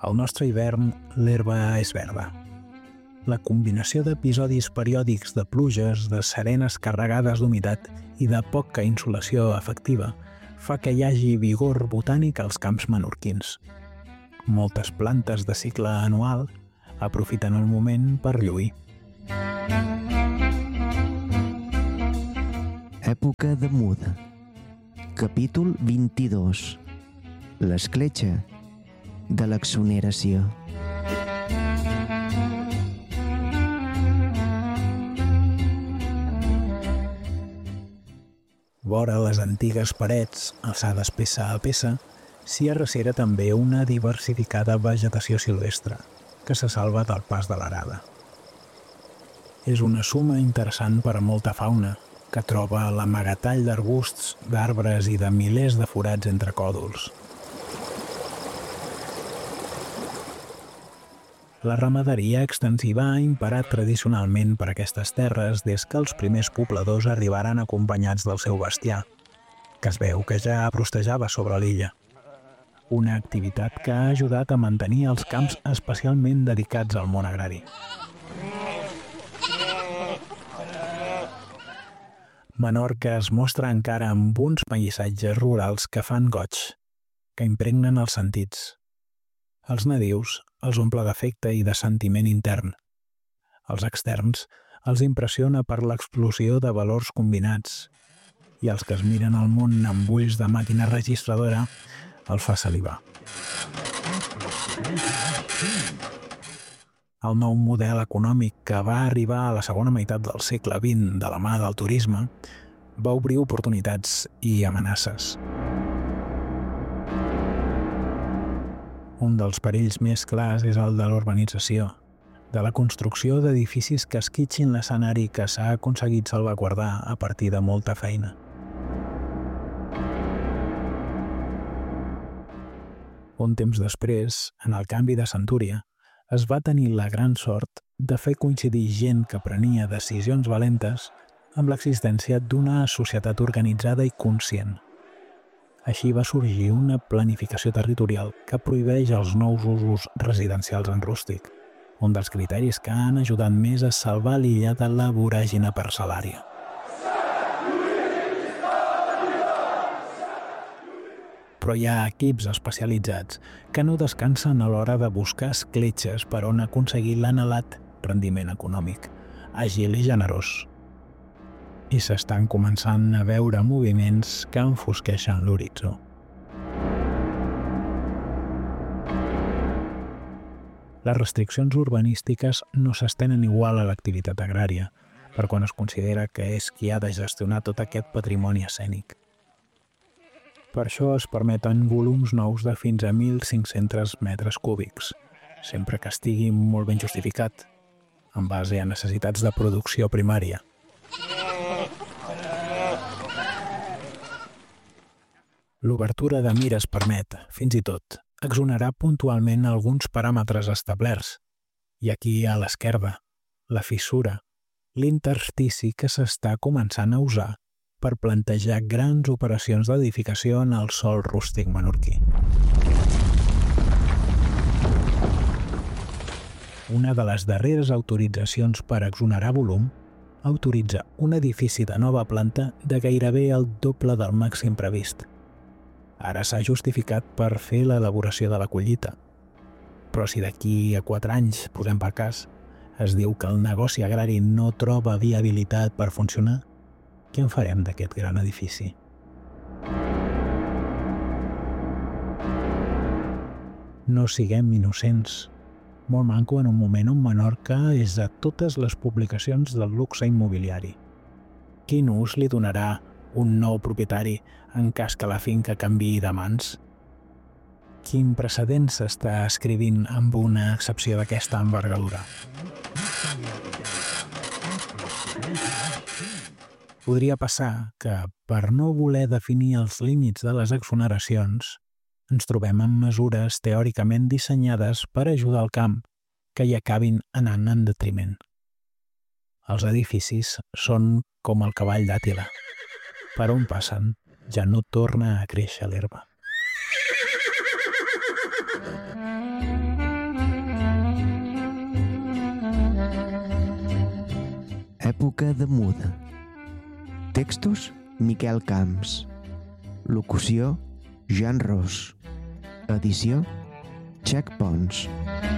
Al nostre hivern, l'herba és verda. La combinació d'episodis periòdics de pluges, de serenes carregades d'humitat i de poca insolació efectiva fa que hi hagi vigor botànic als camps menorquins. Moltes plantes de cicle anual aprofiten el moment per lluir. Època de muda. Capítol 22. L'escletxa de l'exoneració. Vora les antigues parets, alçades peça a peça, s'hi arrecera també una diversificada vegetació silvestre, que se salva del pas de l'arada. És una suma interessant per a molta fauna, que troba l'amagatall d'arbusts, d'arbres i de milers de forats entre còdols. La ramaderia extensiva ha imperat tradicionalment per aquestes terres des que els primers pobladors arribaren acompanyats del seu bestiar, que es veu que ja prostejava sobre l'illa. Una activitat que ha ajudat a mantenir els camps especialment dedicats al món agrari. Menorca es mostra encara amb uns paisatges rurals que fan goig, que impregnen els sentits. Els nadius els omple d'afecte i de sentiment intern. Els externs els impressiona per l'explosió de valors combinats i els que es miren al món amb ulls de màquina registradora el fa salivar. El nou model econòmic que va arribar a la segona meitat del segle XX de la mà del turisme va obrir oportunitats i amenaces. Un dels perills més clars és el de l'urbanització, de la construcció d'edificis que esquitxin l'escenari que s'ha aconseguit salvaguardar a partir de molta feina. Un temps després, en el canvi de centúria, es va tenir la gran sort de fer coincidir gent que prenia decisions valentes amb l'existència d'una societat organitzada i conscient. Així va sorgir una planificació territorial que prohibeix els nous usos residencials en rústic, un dels criteris que han ajudat més a salvar l'illa de la voràgine parcel·lària. Però hi ha equips especialitzats que no descansen a l'hora de buscar escletxes per on aconseguir l'anhelat rendiment econòmic, àgil i generós. I s'estan començant a veure moviments que enfosqueixen l'horitzó. Les restriccions urbanístiques no s'estenen igual a l'activitat agrària, per quan es considera que és qui ha de gestionar tot aquest patrimoni escènic. Per això es permeten volums nous de fins a 1.500 metres cúbics, sempre que estigui molt ben justificat, en base a necessitats de producció primària. L'obertura de mires permet, fins i tot, exonerar puntualment alguns paràmetres establerts. I aquí, a l'esquerda, la fissura, l'interstici que s'està començant a usar per plantejar grans operacions d'edificació en el sòl rústic menorquí. Una de les darreres autoritzacions per exonerar volum autoritza un edifici de nova planta de gairebé el doble del màxim previst. Ara s'ha justificat per fer l'elaboració de la collita. Però si d'aquí a 4 anys, posem per cas, es diu que el negoci agrari no troba viabilitat per funcionar, què en farem d'aquest gran edifici? No siguem innocents. Molt manco en un moment on Menorca és a totes les publicacions del luxe immobiliari. Quin ús li donarà un nou propietari en cas que la finca canviï de mans? Quin precedent s'està escrivint amb una excepció d'aquesta envergadura? Podria passar que, per no voler definir els límits de les exoneracions, ens trobem amb mesures teòricament dissenyades per ajudar al camp que hi acabin anant en detriment. Els edificis són com el cavall d'Àtila. Per on passen, ja no torna a créixer l'herba. Època de muda. Textos: Miquel Camps. Locució: Jan Ros. Edició: Check Pons.